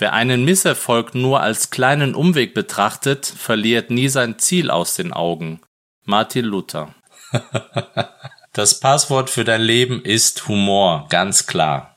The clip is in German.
Wer einen Misserfolg nur als kleinen Umweg betrachtet, verliert nie sein Ziel aus den Augen. Martin Luther. Das Passwort für dein Leben ist Humor, ganz klar.